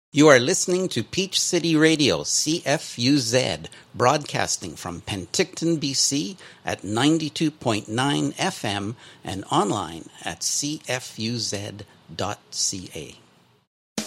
You are listening to Peach City Radio, CFUZ, broadcasting from Penticton, BC at 92.9 FM and online at cfuz.ca.